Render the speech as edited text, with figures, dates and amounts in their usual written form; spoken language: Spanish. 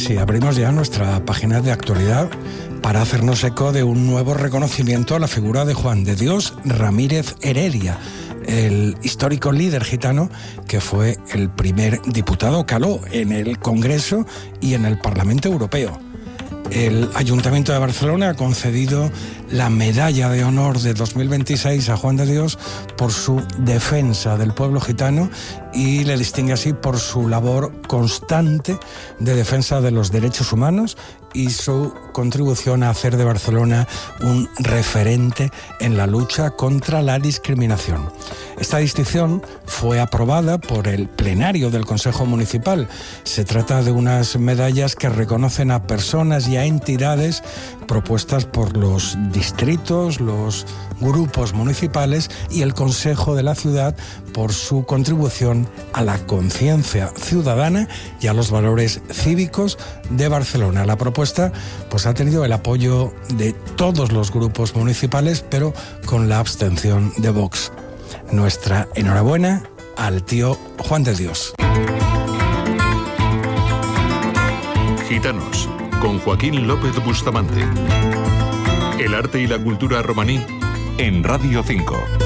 Sí, abrimos ya nuestra página de actualidad para hacernos eco de un nuevo reconocimiento a la figura de Juan de Dios Ramírez Heredia, el histórico líder gitano que fue el primer diputado caló en el Congreso y en el Parlamento Europeo. El Ayuntamiento de Barcelona ha concedido la Medalla de Honor de 2026 a Juan de Dios por su defensa del pueblo gitano y le distingue así por su labor constante de defensa de los derechos humanos y su contribución a hacer de Barcelona un referente en la lucha contra la discriminación. Esta distinción fue aprobada por el plenario del Consejo Municipal. Se trata de unas medallas que reconocen a personas y a entidades propuestas por los distritos, los grupos municipales y el Consejo de la Ciudad por su contribución a la conciencia ciudadana y a los valores cívicos de Barcelona. La propuesta pues ha tenido el apoyo de todos los grupos municipales, pero con la abstención de Vox. Nuestra enhorabuena al tío Juan de Dios. Gitanos, con Joaquín López Bustamante. El arte y la cultura romaní en Radio 5.